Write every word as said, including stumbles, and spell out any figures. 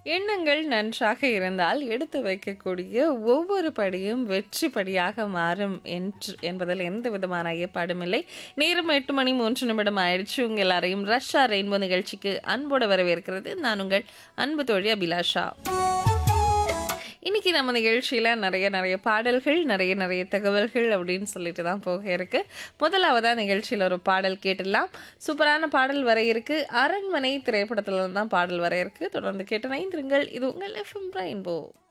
எண்ணங்கள் நன்றாக இருந்தால் எடுத்து வைக்கக்கூடிய ஒவ்வொரு படியும் வெற்றி படியாக மாறும் என்று என்பதில் எந்த விதமான ஐயப்பாடும் இல்லை. நேரம் எட்டு மணி மூன்று நிமிடம் ஆயிடுச்சு. உங்க எல்லாரையும் ரஷ்ஷா ரெயின்போ நிகழ்ச்சிக்கு அன்போடு வரவேற்கிறது நான் உங்கள் அன்பு தோழி அபிலாஷா. இன்னைக்கு நம்ம நிகழ்ச்சியில நிறைய நிறைய பாடல்கள், நிறைய நிறைய தகவல்கள் அப்படின்னு சொல்லிட்டு தான் போக இருக்கு. முதலாவதா நிகழ்ச்சியில ஒரு பாடல் கேட்டுடலாம். சூப்பரான பாடல் வர இருக்கு. அரண்மனை திரைப்படத்துல தான் பாடல் வர இருக்கு. தொடர்ந்து கேட்டு இணைந்திருங்கள். இது உங்கள் எஃப்எம் ரெயின்போ.